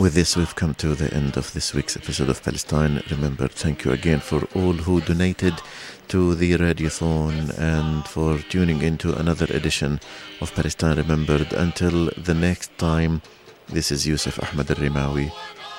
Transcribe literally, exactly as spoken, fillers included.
With this, we've come to the end of this week's episode of Palestine Remembered. Thank you again for all who donated to the Radiothon and for tuning into another edition of Palestine Remembered. Until the next time, this is Yusuf Ahmed Al-Rimawi